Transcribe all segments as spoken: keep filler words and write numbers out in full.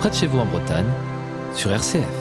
près de chez vous en Bretagne, sur R C F.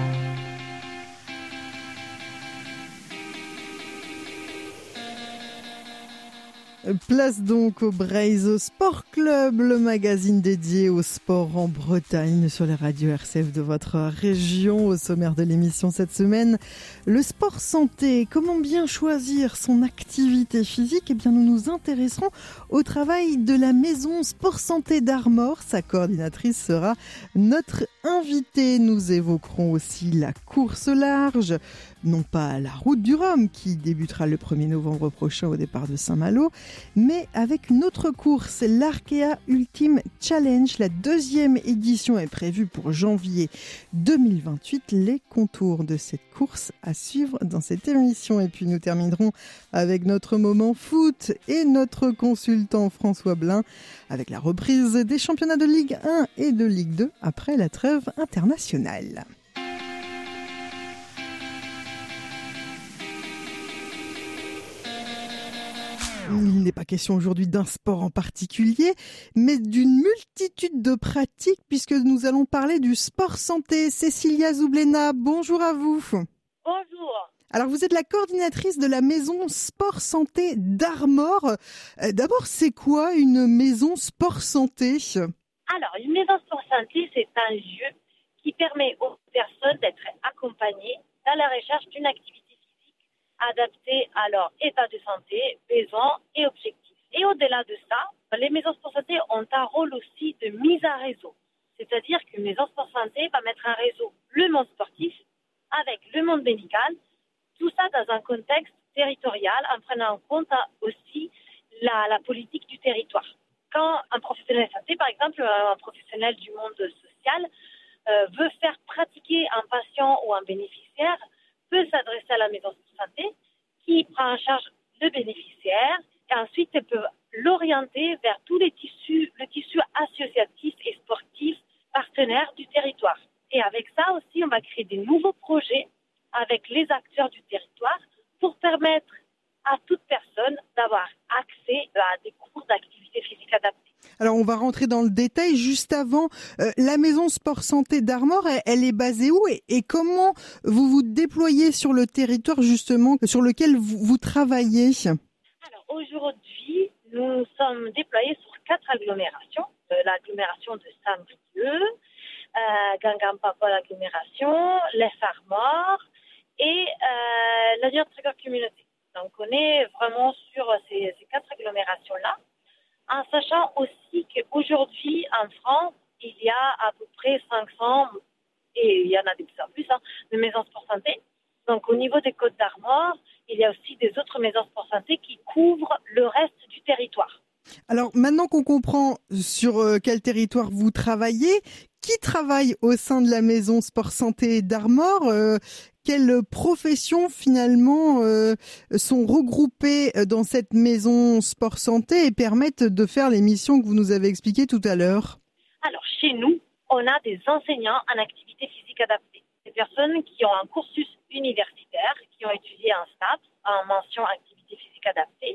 Place donc au Breiz Sport Club, le magazine dédié au sport en Bretagne sur les radios R C F de votre région. Au sommaire de l'émission cette semaine, le sport santé. Comment bien choisir son activité physique? Eh bien, nous nous intéresserons au travail de la maison Sport Santé d'Armor. Sa coordinatrice sera notre invitée. Nous évoquerons aussi la course large, non pas la route du Rhum qui débutera le premier novembre prochain au départ de Saint-Malo, mais avec une autre course, l'Arkea Ultimate Challenge. La deuxième édition est prévue pour janvier deux mille vingt-huit. Les contours de cette course à suivre dans cette émission. Et puis nous terminerons avec notre moment foot et notre consultant François Blin avec la reprise des championnats de Ligue un et de Ligue deux après la trêve internationale. Il n'est pas question aujourd'hui d'un sport en particulier, mais d'une multitude de pratiques puisque nous allons parler du sport santé. Cécilia Zoublena, bonjour à vous. Bonjour. Alors vous êtes la coordinatrice de la maison Sport Santé d'Armor. Euh, d'abord, c'est quoi une maison Sport Santé? Alors, une maison Sport Santé, c'est un lieu qui permet aux personnes d'être accompagnées dans la recherche d'une activité adaptés à leur état de santé, besoins et objectifs. Et au-delà de ça, les maisons sport santé ont un rôle aussi de mise en réseau. C'est-à-dire qu'une maison sport santé va mettre en réseau le monde sportif avec le monde médical, tout ça dans un contexte territorial en prenant en compte aussi la, la politique du territoire. Quand un professionnel de santé, par exemple, un professionnel du monde social, euh, veut faire pratiquer un patient ou un bénéficiaire, peut s'adresser à la maison de santé qui prend en charge le bénéficiaire et ensuite elle peut l'orienter vers tous les tissus, le tissu associatif et sportif partenaire du territoire. Et avec ça aussi, on va créer des nouveaux projets avec les acteurs du territoire pour permettre à toute personne d'avoir accès à des cours d'activité physique adaptée. Alors on va rentrer dans le détail. Juste avant, euh, la maison Sport Santé d'Armor, elle, elle est basée où et, et comment vous vous déployez sur le territoire justement sur lequel vous, vous travaillez? Alors aujourd'hui, nous sommes déployés sur quatre agglomérations. Euh, l'agglomération de Saint-Brieuc, euh, Guingamp-Papa l'agglomération, les Armor et euh, la Niort-Trégor Communauté. Donc on est vraiment sur ces, ces quatre agglomérations-là. En sachant aussi qu'aujourd'hui, en France, il y a à peu près cinq cents, et il y en a de plus en plus, hein, de maisons sport santé. Donc, au niveau des Côtes d'Armor, il y a aussi des autres maisons sport santé qui couvrent le reste du territoire. Alors, maintenant qu'on comprend sur euh, quel territoire vous travaillez, qui travaille au sein de la maison Sport Santé d'Armor, euh, quelles professions finalement euh, sont regroupées dans cette maison Sport Santé et permettent de faire les missions que vous nous avez expliquées tout à l'heure? Alors, chez nous, on a des enseignants en activité physique adaptée. Des personnes qui ont un cursus universitaire, qui ont étudié en S T A P, en mention activité physique adaptée.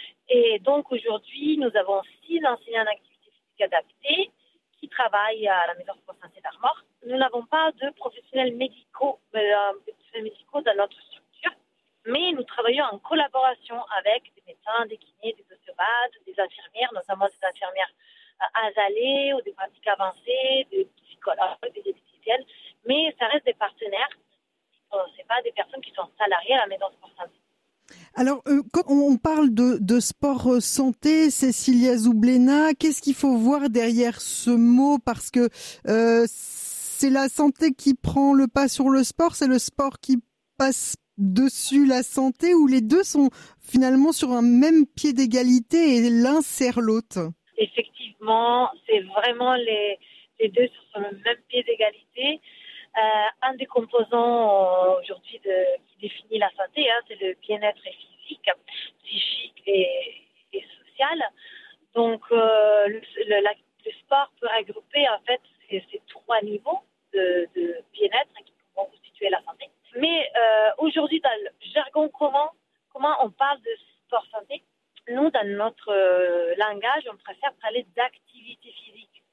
Et donc, aujourd'hui, nous avons six enseignants en activité physique adaptée qui travaillent à la maison Sport Santé d'Armor. Nous n'avons pas de professionnels médicaux, euh, professionnels médicaux dans notre structure, mais nous travaillons en collaboration avec des médecins, des kinés, des ostéopathes, des infirmières, notamment des infirmières euh, azalées ou des pratiques avancées, des psychologues, des diététiciennes, mais ça reste des partenaires. Euh, c'est pas des personnes qui sont salariées à la maison Sport Santé. Alors, euh, quand on parle de, de sport santé, Cécilia Zoublena, qu'est-ce qu'il faut voir derrière ce mot? Parce que euh, c'est la santé qui prend le pas sur le sport, c'est le sport qui passe dessus la santé, ou les deux sont finalement sur un même pied d'égalité et l'un sert l'autre? Effectivement, c'est vraiment les, les deux sur le même pied d'égalité. Euh, un des composants euh, aujourd'hui de, qui définit la santé, hein, c'est le bien-être physique, psychique et, et social. Donc, euh, le, le, la, le sport peut regrouper en fait ces, ces trois niveaux de, de bien-être qui vont constituer la santé. Mais euh, aujourd'hui, dans le jargon commun, comment on parle de sport santé? Nous, dans notre euh, langage, on préfère parler d'activité physique.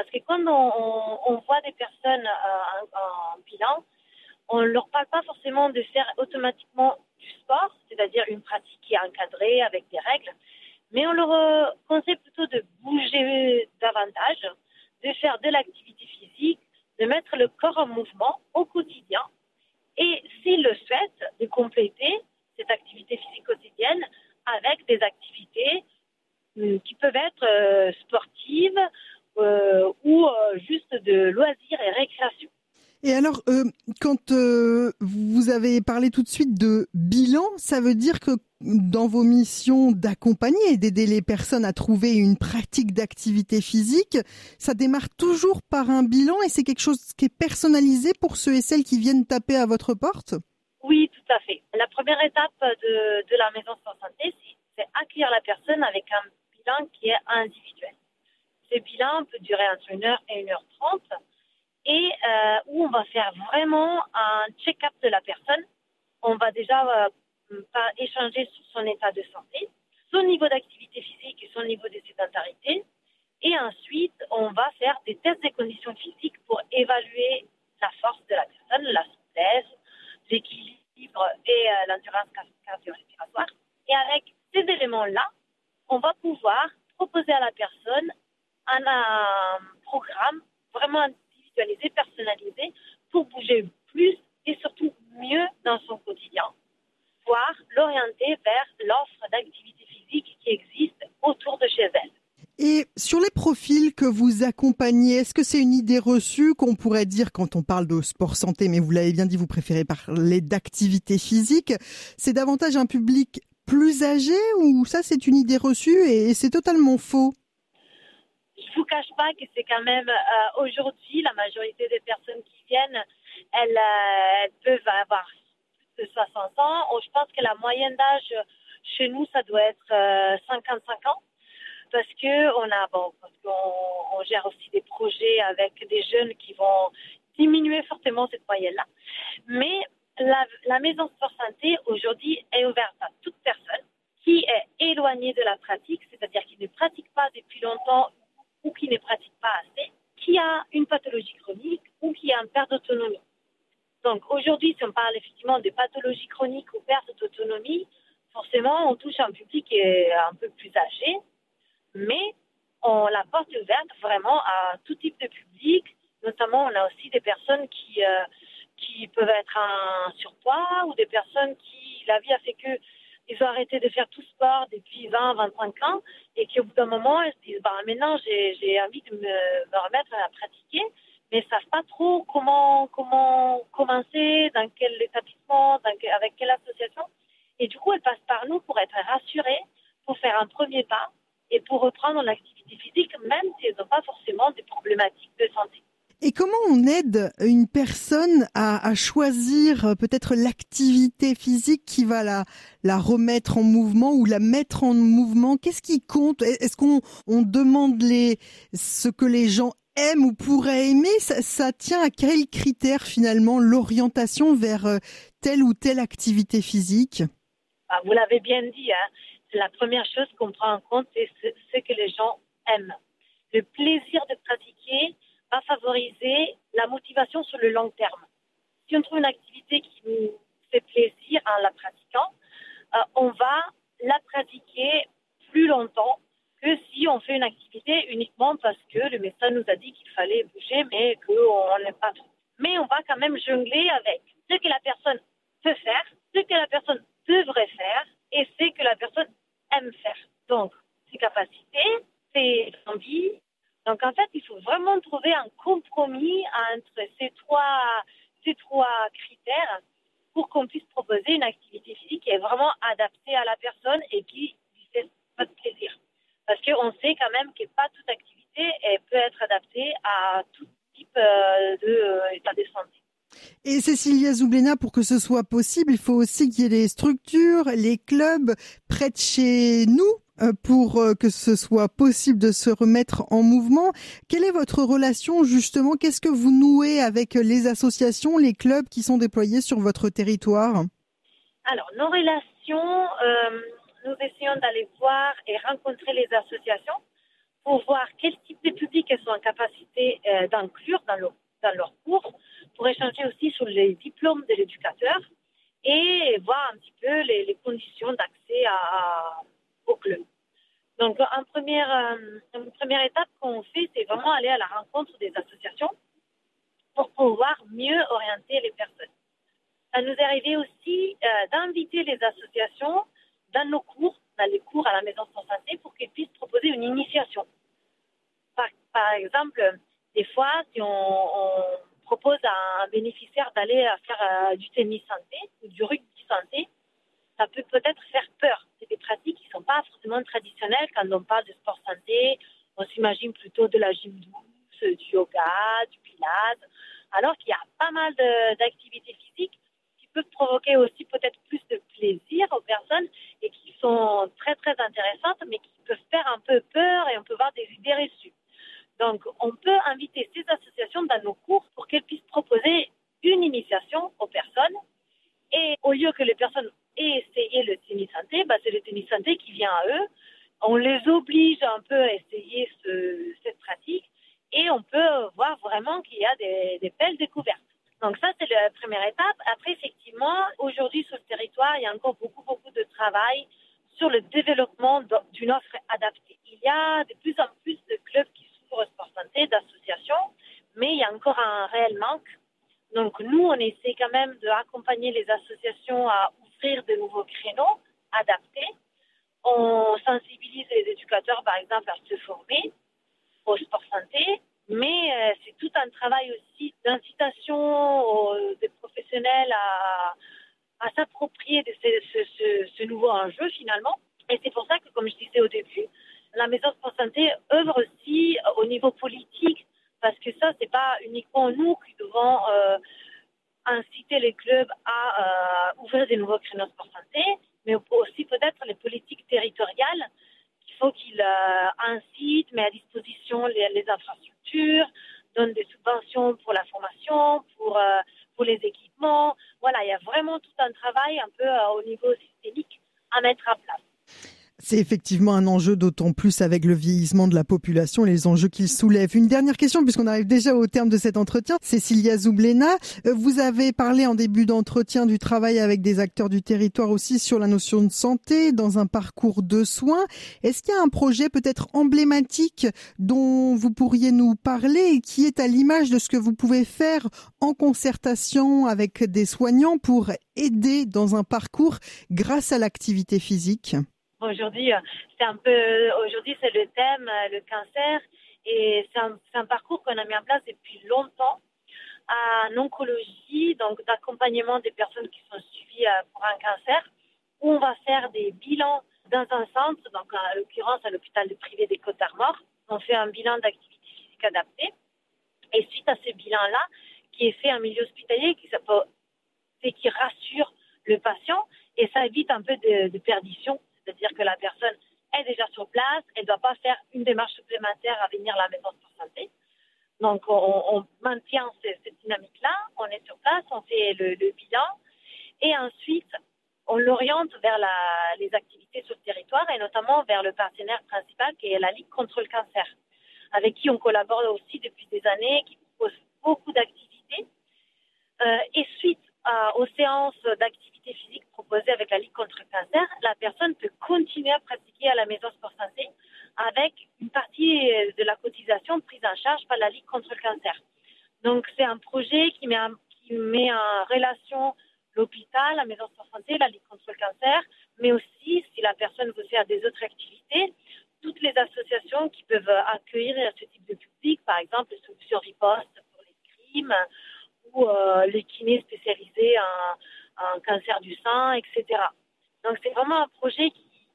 Parce que quand on, on, on voit des personnes euh, en, en bilan, on ne leur parle pas forcément de faire automatiquement du sport, c'est-à-dire une pratique qui est encadrée avec des règles, mais on leur conseille plutôt de bouger davantage, de faire de l'activité physique, de mettre le corps en mouvement au quotidien et, s'ils le souhaitent, de compléter cette activité physique quotidienne avec des activités euh, qui peuvent être euh, sportives euh, ou euh, juste de loisirs et récréation. Et alors, euh, quand euh, vous avez parlé tout de suite de bilan, ça veut dire que dans vos missions d'accompagner et d'aider les personnes à trouver une pratique d'activité physique, ça démarre toujours par un bilan et c'est quelque chose qui est personnalisé pour ceux et celles qui viennent taper à votre porte ? Oui, tout à fait. La première étape de, de la Maison Sport Santé, c'est, c'est accueillir la personne avec un bilan qui est individuel. Ce bilan peut durer entre une heure et une heure trente. Et euh, où on va faire vraiment un check-up de la personne. On va déjà euh, échanger sur son état de santé, son niveau d'activité physique et son niveau de sédentarité. Et ensuite, on va faire des tests des conditions physiques pour évaluer la force de la personne, la souplesse, l'équilibre et euh, l'endurance cardio-respiratoire. Et avec ces éléments-là, on va pouvoir proposer à la personne un, un programme vraiment individualisé, personnalisé, pour bouger plus et surtout mieux dans son quotidien, voire l'orienter vers l'offre d'activité physique qui existe autour de chez elle. Et sur les profils que vous accompagnez, est-ce que c'est une idée reçue qu'on pourrait dire quand on parle de sport santé, mais vous l'avez bien dit, vous préférez parler d'activité physique, c'est davantage un public plus âgé ou ça c'est une idée reçue et c'est totalement faux ? Je ne vous cache pas que c'est quand même euh, aujourd'hui, la majorité des personnes qui viennent, elles, euh, elles peuvent avoir plus de soixante ans. Je pense que la moyenne d'âge chez nous, ça doit être euh, cinquante-cinq ans. Parce que on a, bon, parce qu'on on gère aussi des projets avec des jeunes qui vont diminuer fortement cette moyenne-là. Mais la, la Maison Sport Santé, aujourd'hui, est ouverte à toute personne qui est éloignée de la pratique, c'est-à-dire qui ne pratique pas depuis longtemps ou qui ne pratique pas assez, qui a une pathologie chronique ou qui a une perte d'autonomie. Donc aujourd'hui, si on parle effectivement de pathologie chronique ou perte d'autonomie, forcément, on touche un public qui est un peu plus âgé, mais on, la porte est ouverte vraiment à tout type de public. Notamment, on a aussi des personnes qui, euh, qui peuvent être en surpoids ou des personnes qui, la vie a fait que ils ont arrêté de faire tout sport depuis vingt, vingt-cinq ans et qu'au bout d'un moment, ils se disent bah, maintenant, j'ai, j'ai envie de me, me remettre à pratiquer, mais ils ne savent pas trop comment, comment commencer, dans quel établissement, dans quel, avec quelle association. Et du coup, elles passent par nous pour être rassurées, pour faire un premier pas et pour reprendre l'activité physique, même si elles n'ont pas forcément des problématiques de santé. Et comment on aide une personne à, à choisir peut-être l'activité physique qui va la, la remettre en mouvement ou la mettre en mouvement ? Qu'est-ce qui compte ? Est-ce qu'on on demande les, ce que les gens aiment ou pourraient aimer ? ça, ça tient à quels critères finalement l'orientation vers telle ou telle activité physique ? Ah, vous l'avez bien dit, hein. La première chose qu'on prend en compte, c'est ce, ce que les gens aiment. Le plaisir de pratiquer va favoriser la motivation sur le long terme. Si on trouve une activité qui nous fait plaisir en la pratiquant, euh, on va la pratiquer plus longtemps que si on fait une activité uniquement parce que le médecin nous a dit qu'il fallait bouger, mais qu'on n'aime pas trop. Mais on va quand même jongler avec ce que la personne peut faire, ce que la personne devrait faire et ce que la personne aime faire. Donc, ses capacités, ses envies. Donc, en fait, il faut vraiment trouver un compromis entre ces trois, ces trois critères pour qu'on puisse proposer une activité physique qui est vraiment adaptée à la personne et qui lui fait pas de plaisir. Parce qu'on sait quand même que pas toute activité elle peut être adaptée à tout type euh, d'état de, euh, de santé. Et Cécilia Zoublena, pour que ce soit possible, il faut aussi qu'il y ait les structures, les clubs près de chez nous pour que ce soit possible de se remettre en mouvement. Quelle est votre relation justement ? Qu'est-ce que vous nouez avec les associations, les clubs qui sont déployés sur votre territoire ? Alors, nos relations, euh, nous essayons d'aller voir et rencontrer les associations pour voir quel type de public elles sont en capacité euh, d'inclure dans leur, dans leur cours, pour échanger aussi sur les diplômes de l'éducateur et voir un petit peu les, les conditions d'accès à, au club. Donc, en première, euh, une première étape qu'on fait, c'est vraiment aller à la rencontre des associations pour pouvoir mieux orienter les personnes. Ça nous est arrivé aussi euh, d'inviter les associations dans nos cours, dans les cours à la Maison Sport Santé, pour qu'ils puissent proposer une initiation. Par, par exemple, des fois, si on, on propose à un bénéficiaire d'aller faire euh, du tennis santé ou du rugby santé, ça peut peut-être faire peur. C'est des pratiques qui ne sont pas forcément traditionnelles. Quand on parle de sport santé, on s'imagine plutôt de la gym douce, du yoga, du pilates, alors qu'il y a pas mal de, d'activités physiques qui peuvent provoquer aussi peut-être plus de plaisir aux personnes et qui sont très très intéressantes, mais qui peuvent faire un peu peur et on peut avoir des idées reçues. Donc, on peut inviter ces associations dans nos cours pour qu'elles puissent proposer une initiation aux personnes. Et au lieu que les personnes aient essayé le tennis santé, bah, c'est le tennis santé qui vient à eux. On les oblige un peu à essayer ce, cette pratique et on peut voir vraiment qu'il y a des, des belles découvertes. Donc ça, c'est la première étape. Après, effectivement, aujourd'hui sur le territoire, il y a encore beaucoup, beaucoup de travail sur le développement d'une offre adaptée. Il y a de plus en plus de clubs qui s'ouvrent au sport santé, d'associations, mais il y a encore un réel manque. Donc nous, on essaie quand même d'accompagner les associations à ouvrir de nouveaux créneaux adaptés. On sensibilise les éducateurs, par exemple, à se former au sport santé, mais euh, c'est tout un travail aussi d'incitation aux, des professionnels à, à s'approprier de ce, ce, ce, ce nouveau enjeu finalement. Et c'est pour ça que, comme je disais au début, la Maison Sport Santé œuvre aussi au niveau politique, parce que ça, c'est pas uniquement nous qui devons euh, inciter les clubs à euh, ouvrir des nouveaux créneaux sport santé, mais aussi peut-être les politiques territoriales. Il faut qu'ils euh, incitent, mettent à disposition les, les infrastructures, donnent des subventions pour la formation, pour, euh, pour les équipements. Voilà, il y a vraiment tout un travail un peu euh, au niveau systémique à mettre en place. C'est effectivement un enjeu, d'autant plus avec le vieillissement de la population et les enjeux qu'il soulève. Une dernière question, puisqu'on arrive déjà au terme de cet entretien. Cécilia Zoublena, vous avez parlé en début d'entretien du travail avec des acteurs du territoire aussi sur la notion de santé dans un parcours de soins. Est-ce qu'il y a un projet peut-être emblématique dont vous pourriez nous parler et qui est à l'image de ce que vous pouvez faire en concertation avec des soignants pour aider dans un parcours grâce à l'activité physique ? Aujourd'hui, c'est un peu, aujourd'hui, c'est le thème, le cancer, et c'est un, c'est un parcours qu'on a mis en place depuis longtemps en oncologie, donc d'accompagnement des personnes qui sont suivies pour un cancer, où on va faire des bilans dans un centre, donc en l'occurrence à l'hôpital privé des Côtes-d'Armor. On fait un bilan d'activité physique adaptée, et suite à ce bilan-là, qui est fait en milieu hospitalier, qui, c'est qui rassure le patient, et ça évite un peu de, de perdition. C'est-à-dire que la personne est déjà sur place, elle ne doit pas faire une démarche supplémentaire à venir à la Maison Sport Santé. Donc, on, on maintient cette, cette dynamique-là, on est sur place, on fait le, le bilan, et ensuite, on l'oriente vers la, les activités sur le territoire, et notamment vers le partenaire principal, qui est la Ligue contre le cancer, avec qui on collabore aussi depuis des années, qui propose beaucoup d'activités. Euh, et suite à, aux séances d'activité physique proposées avec la Ligue contre le cancer, la personne peut continuer à pratiquer à la Maison Sport Santé avec une partie de la cotisation prise en charge par la Ligue contre le cancer. Donc c'est un projet qui met en, qui met en relation l'hôpital, la Maison Sport Santé, la Ligue contre le cancer, mais aussi si la personne veut faire des autres activités, toutes les associations qui peuvent accueillir ce type de public, par exemple les solutions riposte pour l'escrime ou euh, les kinés spécialisés en, en cancer du sein, et cetera. Donc c'est vraiment un projet qui